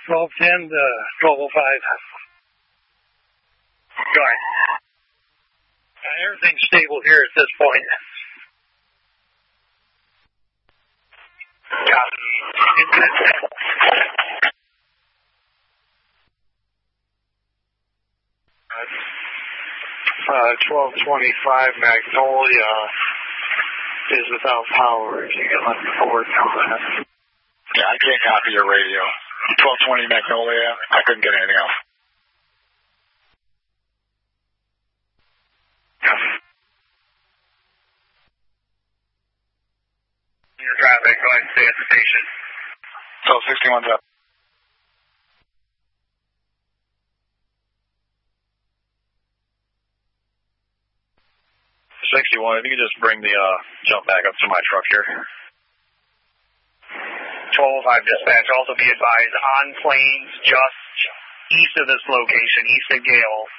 1210 to 1205. Go ahead. Everything's stable here at this point. Copy. 1225 Magnolia is without power. If you can let me forward now that. Yeah, I can't copy your radio. 1220 Magnolia, I couldn't get anything else. Your traffic, go ahead and stay at the station. So 61's up. 61, if you could just bring the jump back up to my truck here. 1205 dispatch, also be advised, on planes just east of this location, east of Gale,